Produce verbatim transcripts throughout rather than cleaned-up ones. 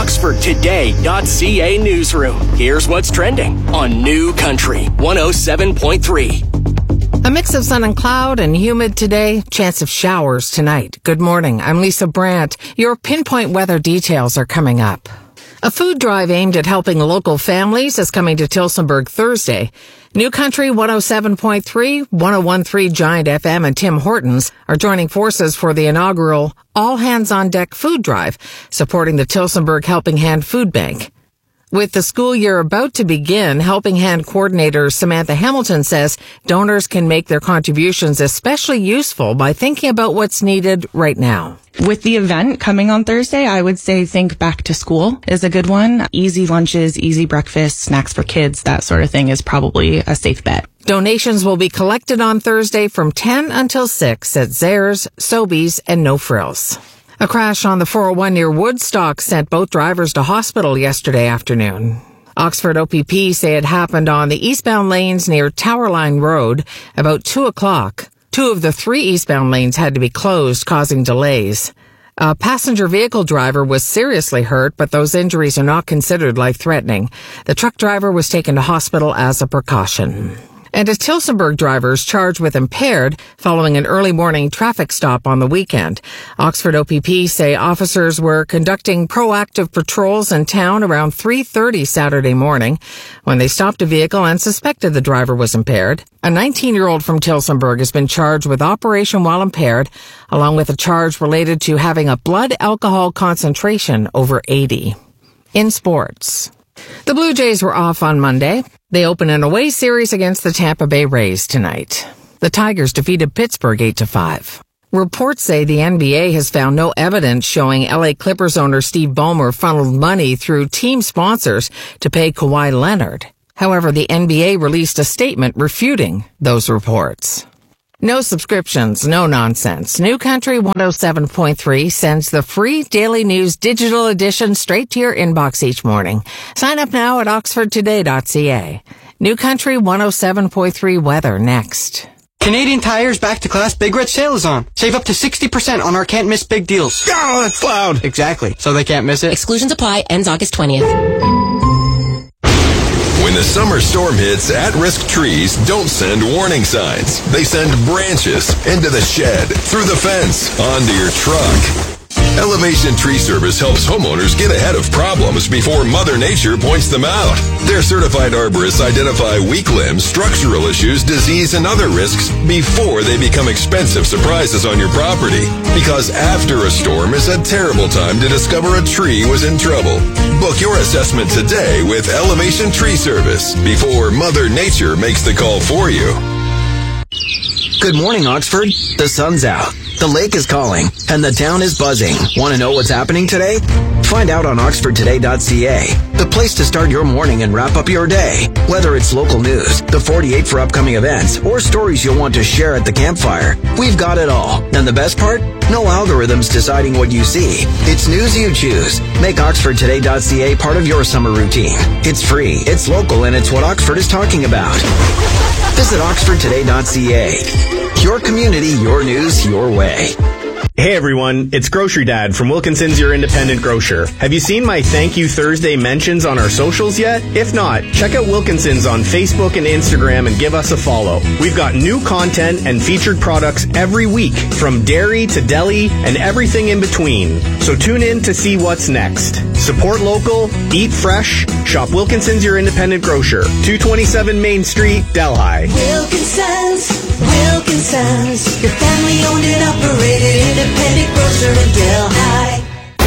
Oxford Today dot C A newsroom. Here's what's trending on New Country one oh seven point three. A mix of sun and cloud and humid today. Chance of showers tonight. Good morning. I'm Lisa Brandt. Your pinpoint weather details are coming up. A food drive aimed at helping local families is coming to Tillsonburg Thursday. New Country one oh seven point three, one oh one point three Giant F M and Tim Hortons are joining forces for the inaugural All Hands on Deck food drive, supporting the Tillsonburg Helping Hand Food Bank. With the school year about to begin, Helping Hand coordinator Samantha Hamilton says donors can make their contributions especially useful by thinking about what's needed right now. With the event coming on Thursday, I would say think back to school is a good one. Easy lunches, easy breakfast, snacks for kids, that sort of thing is probably a safe bet. Donations will be collected on Thursday from ten until six at Zehrs, Sobeys, and No Frills. A crash on the four oh one near Woodstock sent both drivers to hospital yesterday afternoon. Oxford O P P say it happened on the eastbound lanes near Towerline Road about two o'clock. Two of the three eastbound lanes had to be closed, causing delays. A passenger vehicle driver was seriously hurt, but those injuries are not considered life-threatening. The truck driver was taken to hospital as a precaution. And a Tillsonburg driver is charged with impaired following an early morning traffic stop on the weekend. Oxford O P P say officers were conducting proactive patrols in town around three thirty Saturday morning when they stopped a vehicle and suspected the driver was impaired. A nineteen-year-old from Tillsonburg has been charged with operation while impaired, along with a charge related to having a blood alcohol concentration over eighty. In sports, the Blue Jays were off on Monday. They open an away series against the Tampa Bay Rays tonight. The Tigers defeated Pittsburgh eight to five. Reports say the N B A has found no evidence showing L A Clippers owner Steve Ballmer funneled money through team sponsors to pay Kawhi Leonard. However, the N B A released a statement refuting those reports. No subscriptions, no nonsense. New Country one oh seven point three sends the free Daily News digital edition straight to your inbox each morning. Sign up now at Oxford Today dot C A. New Country one oh seven point three weather next. Canadian Tire's Back to Class Big Red Sale is on. Save up to sixty percent on our can't miss big deals. Oh, that's loud. Exactly. So they can't miss it. Exclusions apply. Ends August twentieth. When the summer storm hits, at-risk trees don't send warning signs. They send branches into the shed, through the fence, onto your truck. Elevation Tree Service helps homeowners get ahead of problems before Mother Nature points them out. Their certified arborists identify weak limbs, structural issues, disease, and other risks before they become expensive surprises on your property. Because after a storm is a terrible time to discover a tree was in trouble. Book your assessment today with Elevation Tree Service before Mother Nature makes the call for you. Good morning, Oxford. The sun's out. The lake is calling, and the town is buzzing. Want to know what's happening today? Find out on Oxford Today dot C A, the place to start your morning and wrap up your day. Whether it's local news, the forty-eight for upcoming events, or stories you'll want to share at the campfire, we've got it all. And the best part? No algorithms deciding what you see. It's news you choose. Make Oxford Today dot C A part of your summer routine. It's free, it's local, and it's what Oxford is talking about. Visit Oxford Today dot C A. Your community, your news, your way. Hey everyone, it's Grocery Dad from Wilkinson's Your Independent Grocer. Have you seen my Thank You Thursday mentions on our socials yet? If not, check out Wilkinson's on Facebook and Instagram and give us a follow. We've got new content and featured products every week, from dairy to deli and everything in between. So tune in to see what's next. Support local, eat fresh, shop Wilkinson's Your Independent Grocer, two twenty-seven Main Street, Delhi. Wilkinson's, Wilkinson's, your family owned and operated independent grocer in Delhi.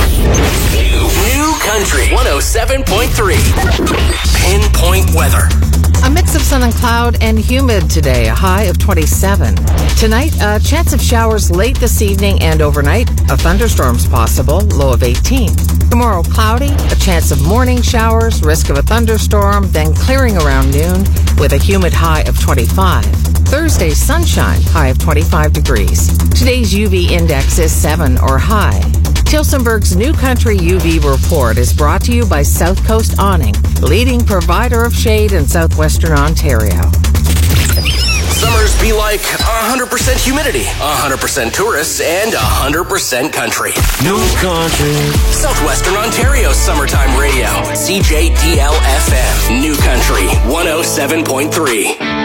New Country one oh seven point three. Pinpoint weather. A mix of sun and cloud and humid today, a high of twenty-seven. Tonight, a chance of showers late this evening and overnight. A thunderstorm's possible, low of eighteen. Tomorrow, cloudy, a chance of morning showers, risk of a thunderstorm, then clearing around noon with a humid high of twenty-five. Thursday, sunshine, high of twenty-five degrees. Today's U V index is seven or high. Tillsonburg's New Country U V report is brought to you by South Coast Awning, leading provider of shade in southwestern Ontario. Summers be like one hundred percent humidity, one hundred percent tourists, and one hundred percent country. New country. Southwestern Ontario's summertime radio. C J D L F M. New Country one oh seven point three.